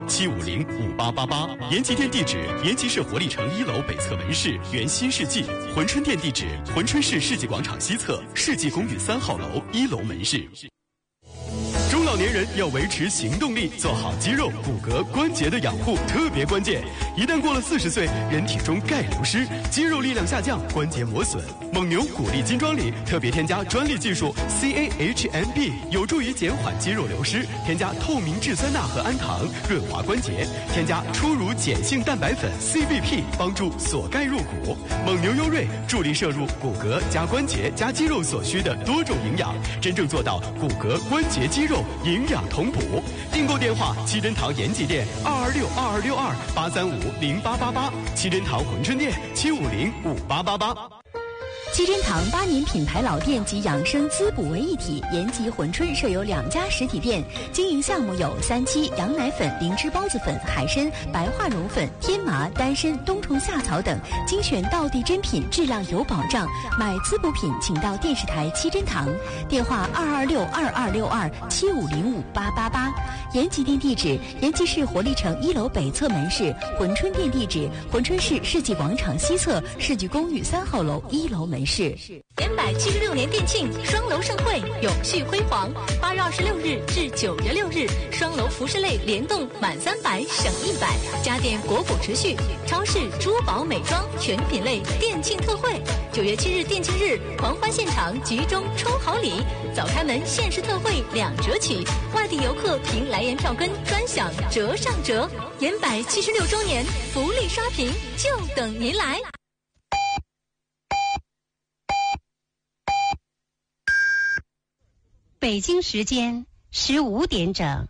7505888，延吉店地址：延吉市活力城1楼北侧门市原新世纪；珲春店地址：珲春市世纪广场西侧世纪公寓3号楼1楼门市。中老年人要维持行动力，做好肌肉、骨骼、关节的养护特别关键。一旦过了40岁，人体中钙流失，肌肉力量下降，关节磨损。蒙牛骨力金装里特别添加专利技术 CAHMB， 有助于减缓肌肉流失。添加透明质酸钠和氨糖，润滑关节。添加初乳碱性蛋白粉 CBP， 帮助锁钙入骨。蒙牛优瑞助力摄入骨骼加关节加肌肉所需的多种营养，真正做到骨骼、关节、肌肉营养同补。订购电话：七珍堂延吉店2262262835888，七珍堂珲春店7505888。 七珍堂8年品牌老店及养生滋补为一体，延吉珲春设有2家实体店，经营项目有3七、羊奶粉、灵芝孢子粉、海参、白化绒粉、天麻、丹参、冬虫夏草等，精选道地珍品，质量有保障。买滋补品请到电视台七珍堂，电话226226275058888。延吉店地址：延吉市活力城1楼北侧门市；珲春店地址：珲春市世纪广场西侧世纪公寓3号楼1楼门市。 延柏76年店庆双楼盛会，永续辉煌。8月26日至9月6日，双楼服饰类联动满300省100，家电国补持续，超市珠宝美妆全品类店庆特惠。9月7日店庆日，狂欢现场集中抽好礼，早开门限时特惠2折起，外地游客凭来延票根专享折上折。延柏76周年福利刷屏，就等您来。 北京时间15点整。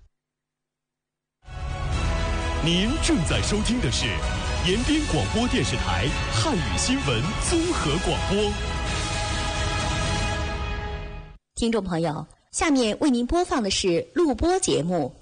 您正在收听的是延边广播电视台汉语新闻综合广播。 听众朋友，下面为您播放的是录播节目。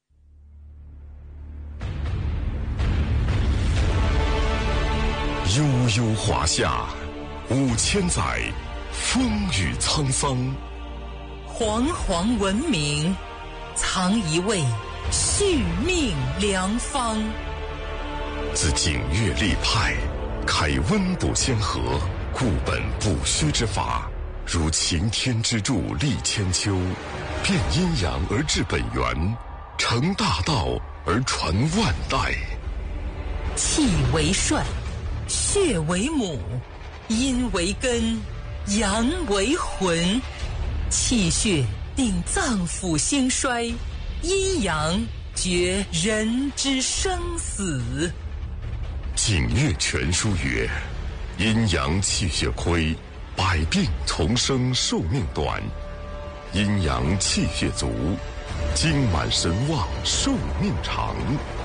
悠悠华夏，5000载，风雨沧桑。 煌煌文明，藏一位续命良方。 自景岳立派，开温补先河，固本补虚之法，如擎天之柱立千秋，变阴阳而治本源，成大道而传万代。 气为帅，血为母，阴为根，阳为魂。气血定脏腑兴衰，阴阳决人之生死。 景岳全书曰：阴阳气血亏，百病丛生，寿命短；阴阳气血足，精满神旺，寿命长。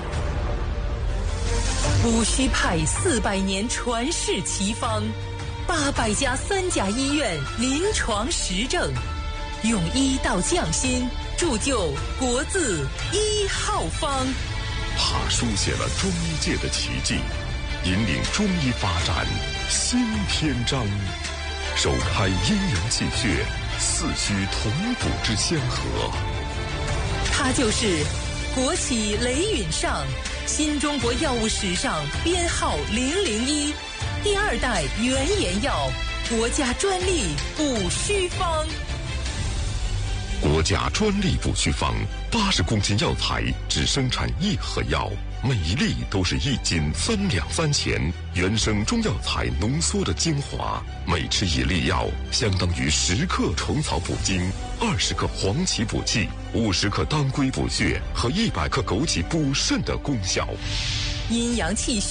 补虚派400年传世奇方，800家3甲医院临床实证，用医道匠心，铸就国字1号方。 他书写了中医界的奇迹，引领中医发展新篇章，首开阴阳气血四虚同补之先河。 他就是国企雷允上，新中国药物史上编号001，第2代原研药，国家专利补虚方。 国家专利补虚方，80公斤药材只生产1盒药，每一粒都是1斤3两3钱，原生中药材浓缩的精华，每吃1粒药相当于10克虫草补精，20克黄芪补气，50克当归补血和100克枸杞补肾的功效。 阴阳气血